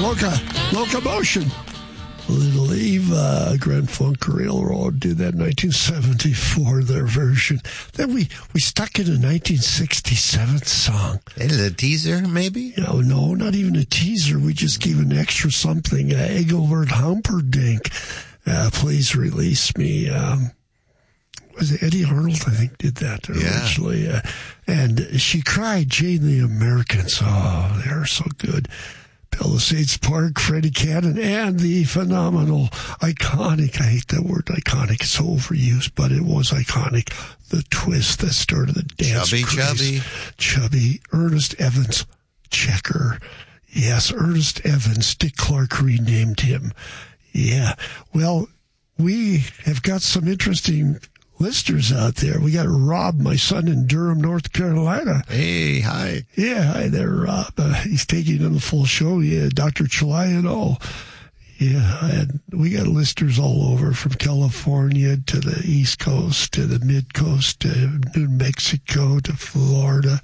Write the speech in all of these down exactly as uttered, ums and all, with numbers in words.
Loca, Locomotion. Little Eva, Grand Funk Railroad did that in nineteen seventy-four, their version. Then we, we stuck in a nineteen sixty-seven song. And a teaser, maybe? No, no, not even a teaser. We just gave an extra something. Uh, Engelbert Humperdinck, uh, Please Release Me. Um, was it Eddie Arnold, I think, did that originally. Yeah. Uh, and She Cried, Jane the Americans. Oh, they're so good. Palisades Park, Freddie Cannon, and the phenomenal, iconic, I hate that word iconic, it's so overused, but it was iconic, the twist that started the dance Chubby, craze. chubby. Chubby, Ernest Evans, Checker. Yes, Ernest Evans, Dick Clark renamed him. Yeah, well, we have got some interesting listeners out there. We got Rob, my son in Durham, North Carolina. Hey, hi. Yeah, hi there, Rob. Uh, he's taking in the full show. Yeah, Doctor Chalai and all. Yeah, and we got listeners all over from California to the East Coast to the Mid Coast to New Mexico to Florida.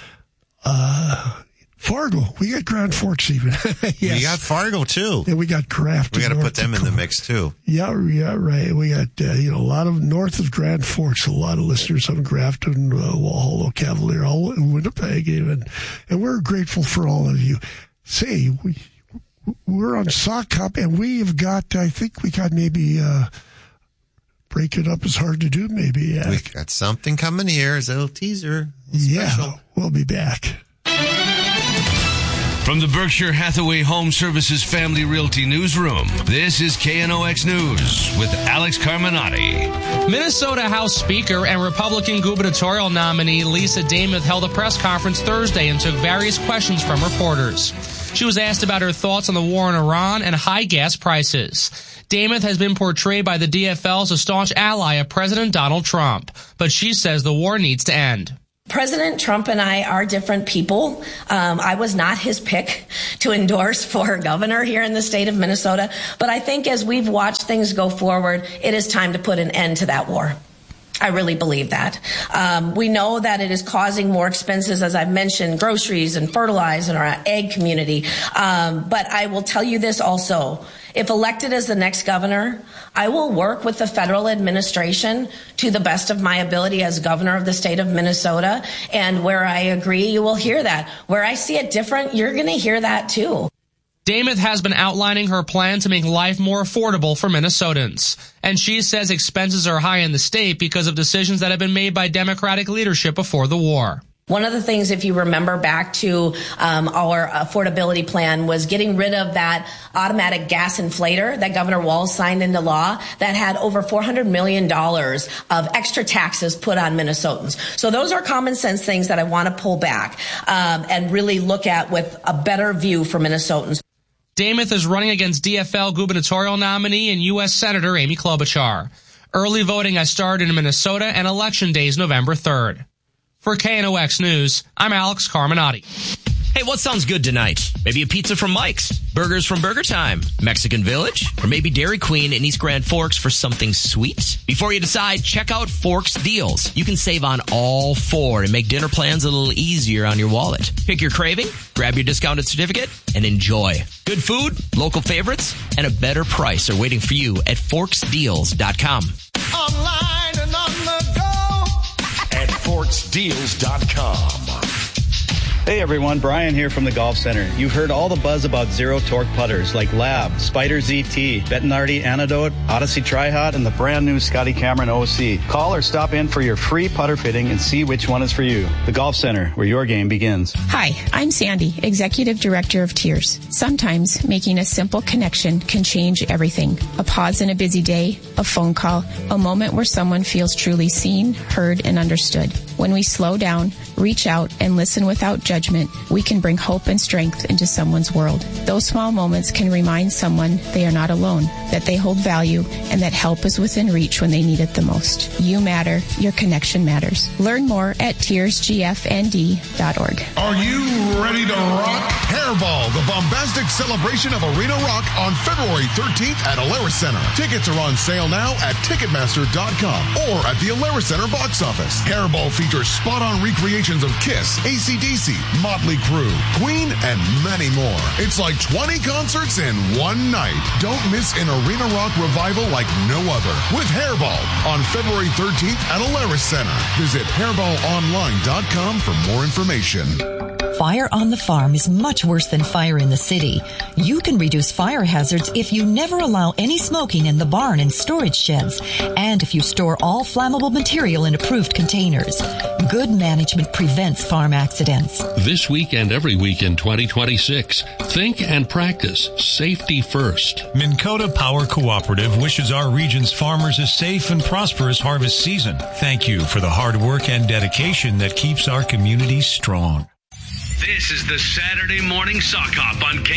Uh, Fargo. We got Grand Forks even. Yes. We got Fargo, too. And we got Kraft. We got to North put them Dakota. in the mix, too. Yeah, yeah, right. We got, uh, you know, a lot of north of Grand Forks, a lot of listeners on Grafton, uh, Walhalla, Cavalier, all in Winnipeg even. And we're grateful for all of you. Say, we, we're on Sock Cup, and we've got, I think we got maybe, uh, break it up is hard to do, maybe. Uh, We got something coming here as a little teaser. Yeah, Special. we'll be back. From the Berkshire Hathaway Home Services Family Realty Newsroom, this is K N O X News with Alex Carminati. Minnesota House Speaker and Republican gubernatorial nominee Lisa Damoth held a press conference Thursday and took various questions from reporters. She was asked about her thoughts on the war in Iran and high gas prices. Damoth has been portrayed by the D F L as a staunch ally of President Donald Trump, but she says the war needs to end. President Trump and I are different people. Um, I was not his pick to endorse for governor here in the state of Minnesota. But I think as we've watched things go forward, it is time to put an end to that war. I really believe that. Um, we know that it is causing more expenses, as I've mentioned, groceries and fertilizer in our ag community. Um, but I will tell you this also. If elected as the next governor, I will work with the federal administration to the best of my ability as governor of the state of Minnesota. And where I agree, you will hear that. Where I see it different, you're going to hear that too. Damoth has been outlining her plan to make life more affordable for Minnesotans. And she says expenses are high in the state because of decisions that have been made by Democratic leadership before the war. One of the things, if you remember back to um, our affordability plan, was getting rid of that automatic gas inflator that Governor Walz signed into law that had over four hundred million dollars of extra taxes put on Minnesotans. So those are common sense things that I want to pull back um, and really look at with a better view for Minnesotans. Damoth is running against D F L gubernatorial nominee and U S Senator Amy Klobuchar. Early voting has started in Minnesota and Election Day is November third. For K N O X News, I'm Alex Carminati. Hey, what sounds good tonight? Maybe a pizza from Mike's, burgers from Burger Time, Mexican Village, or maybe Dairy Queen in East Grand Forks for something sweet? Before you decide, check out Forks Deals. You can save on all four and make dinner plans a little easier on your wallet. Pick your craving, grab your discounted certificate, and enjoy. Good food, local favorites, and a better price are waiting for you at forks deals dot com. Online and on the go at forks deals dot com. Hey everyone, Brian here from the Golf Center. You've heard all the buzz about zero torque putters like Lab, Spider Z T, Bettinardi Antidote, Odyssey Tri-Hot, and the brand new Scotty Cameron O C. Call or stop in for your free putter fitting and see which one is for you. The Golf Center, where your game begins. Hi, I'm Sandy, Executive Director of Tears. Sometimes making a simple connection can change everything. A pause in a busy day, a phone call, a moment where someone feels truly seen, heard, and understood. When we slow down, reach out, and listen without judgment, we can bring hope and strength into someone's world. Those small moments can remind someone they are not alone, that they hold value, and that help is within reach when they need it the most. You matter. Your connection matters. Learn more at tears g f n d dot org. Are you ready to rock? Hair Hairball, the bombastic celebration of Arena Rock on February thirteenth at Alerus Center. Tickets are on sale now at Ticketmaster dot com or at the Alerus Center box office. Hairball features spot-on recreations of Kiss, A C D C, Motley Crue, Queen, and many more. It's like twenty concerts in one night. Don't miss an Arena Rock revival like no other with Hairball on February thirteenth at Alerus Center. Visit hairball online dot com for more information. Fire on the farm is much worse than fire in the city. You can reduce fire hazards if you never allow any smoking in the barn and storage sheds, and if you store all flammable material in approved containers. Good management prevents farm accidents. This week and every week in twenty twenty-six, think and practice safety first. Minn Kota Power Cooperative wishes our region's farmers a safe and prosperous harvest season. Thank you for the hard work and dedication that keeps our communities strong. This is the Saturday Morning Sock Hop on K